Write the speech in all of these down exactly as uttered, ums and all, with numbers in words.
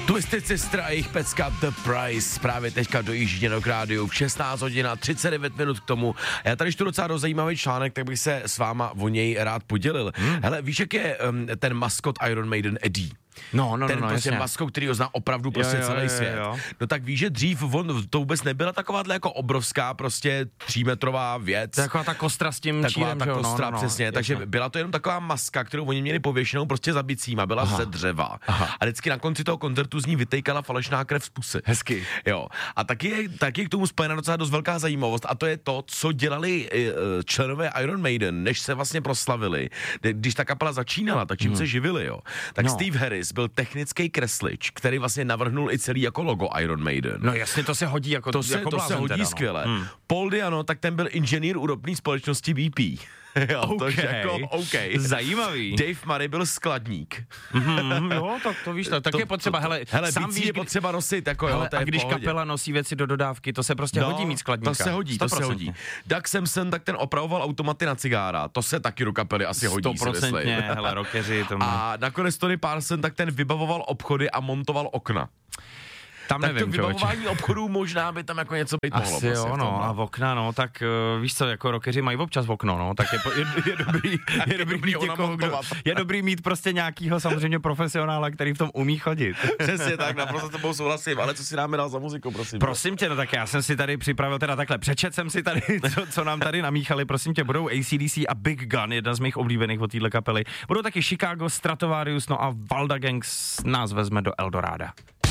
Twisted Sister a jejich pecka The Price právě teďka dojíždí do rádiu v šestnáct hodin a třicet devět minut k tomu. Já tady čtu docela dost zajímavý článek, tak bych se s váma o něj rád podělil. Hmm. Hele, víš, jak je um, ten maskot Iron Maiden Eddie? No, no, ten no, prostě jasně. maskot, který ho zná opravdu prostě jo, jo, celý jo, svět. jo. No tak víš, že dřív on, to vůbec nebyla takováhle jako obrovská prostě třímetrová věc. Taková ta kostra s tím Taková čírem, ta že jo? kostra, no, no, přesně. no, Takže jasně. byla to jenom taková maska, kterou oni měli pověšenou prostě za bicíma, byla Aha. ze dřeva. Aha. A vždycky na konci toho koncertu z ní vytejkala falešná krev z pusy. Hezky. Jo. A taky je, taky je k tomu spojena docela dost velká zajímavost, a to je to, co dělali uh, členové Iron Maiden, než se vlastně proslavili. Když ta kapela začínala, tak čím hmm. se živili, jo. Tak no. Steve Harris byl technický kreslič, který vlastně navrhnul i celý jako logo Iron Maiden. No jasně, to se hodí jako To se, jako to se hodí teda, no. skvěle. Hmm. Paul Diano, tak ten byl inženýr u ropné společnosti B P. Jo, Okay. to jako, okay. Zajímavý. Dave Murray byl skladník. Mm, jo, tak to víš, tak to, je potřeba, to, hele, hele sám bicí víš, je potřeba nosit, jako hele, jo, to je a když v pohodě. kapela nosí věci do dodávky, to se prostě no, hodí mít skladníka. To se hodí, to se hodí. Doug Samson, tak ten opravoval automaty na cigára, to se taky do kapely asi hodí, sto procent hele, rockeři. To a nakonec Tony Parson, tak ten vybavoval obchody a montoval okna. Tam tak nevím, to vybavování obchodů možná by tam jako něco být mohlo. Asi jo, no, a v okna, no, tak uh, víš co, jako rockeři mají občas v okno, no, tak je, je, je dobrý, je dobrý mít někoho, kdo, je dobrý mít prostě nějakýho samozřejmě profesionála, který v tom umí chodit. Přesně tak, naprosto s tebou souhlasím, ale co si dáme dál za muziku, prosím. Prosím tě, no tak já jsem si tady připravil teda takhle, přečet jsem si tady, co, co nám tady namíchali, prosím tě, budou A C D C a Big Gun, jedna z mých oblíbených od téhle kapely, budou taky Chicago, Stratovarius, no a Valda Gangs nás vezme do Eldoráda.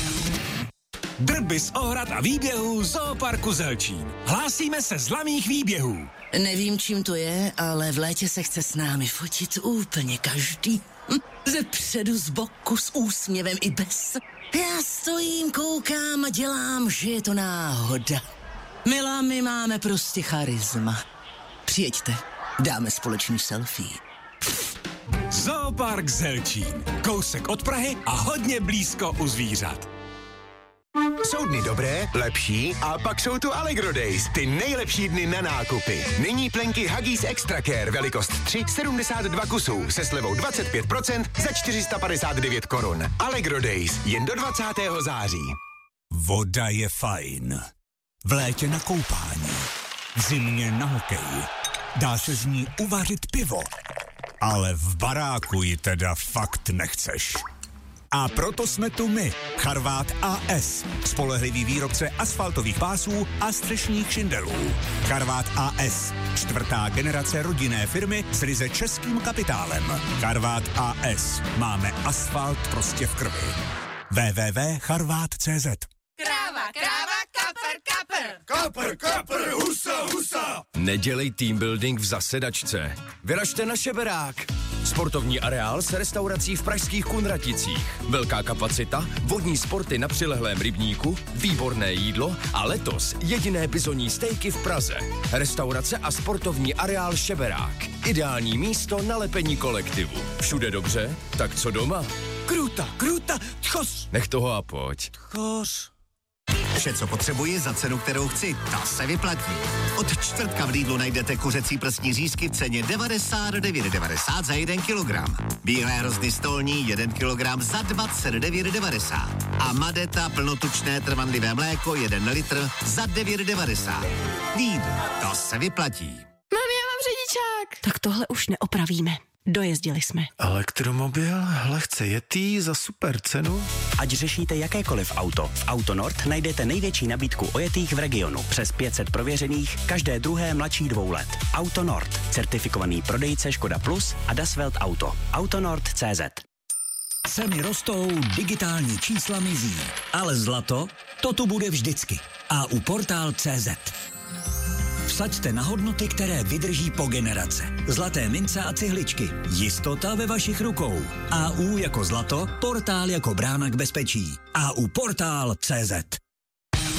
Drby z ohrad a výběhů Zooparku Zelčín. Hlásíme se z laných výběhů. Nevím, čím to je, ale v létě se chce s námi fotit úplně každý. Hm, ze předu, z boku, s úsměvem i bez. Já stojím, koukám a dělám, že je to náhoda. Milá, my máme prostě charisma. Přijeďte, dáme společný selfie. Zoopark Zelčín. Kousek od Prahy a hodně blízko u zvířat. Jsou dny dobré, lepší a pak jsou tu Allegro Days, ty nejlepší dny na nákupy. Nyní plenky Huggies Extra Care velikost tři, sedmdesát dva kusů se slevou dvacet pět procent za čtyři sta padesát devět korun. Allegro Days jen do dvacátého září. Voda je fajn. V létě na koupání. V zimě na hokej. Dá se z ní uvařit pivo. Ale v baráku ji teda fakt nechceš. A proto jsme tu my, Charvát A S, spolehlivý výrobce asfaltových pásů a střešních šindelů. Charvát A S, čtvrtá generace rodinné firmy s ryze českým kapitálem. Charvát A S, máme asfalt prostě v krvi. w w w tečka charvát tečka c z Kráva, kráva, kapr, kapr. Kapr, kapr, husa, husa. Nedělej team building v zasedačce. Vyražte na Šeberák. Sportovní areál s restaurací v pražských Kunraticích. Velká kapacita, vodní sporty na přilehlém rybníku, výborné jídlo a letos jediné bizonní stejky v Praze. Restaurace a sportovní areál Šeberák. Ideální místo na lepení kolektivu. Všude dobře, tak co doma? Kruta, kruta, tchos. Nech toho a pojď. Tchos. Vše, co potřebuji za cenu, kterou chci, ta se vyplatí. Od čtvrtka v Lidlu najdete kuřecí prsní řízky v ceně devadesát devět devadesát za jeden kilogram. Bílé hrozny stolní jeden kilogram za dvacet devět devadesát. A Madeta plnotučné trvanlivé mléko jeden litr za devět devadesát. Lidl, to se vyplatí. Mami, já mám řidičák. Tak tohle už neopravíme. Dojezdili jsme. Elektromobil, lehce jetý za super cenu. Ať řešíte jakékoliv auto, v Autonord najdete největší nabídku ojetých v regionu. Přes pět set prověřených, každé druhé mladší dvou let. Autonord, certifikovaný prodejce Škoda Plus a Dasvelt Auto. Autonord tečka cé zet. Ceny rostou, digitální čísla mizí. Ale zlato, to tu bude vždycky. A u portál tečka cé zet. Vsaďte na hodnoty, které vydrží po generace. Zlaté mince a cihličky. Jistota ve vašich rukou. A U jako zlato, portál jako brána k bezpečí. A U portál tečka cé zet.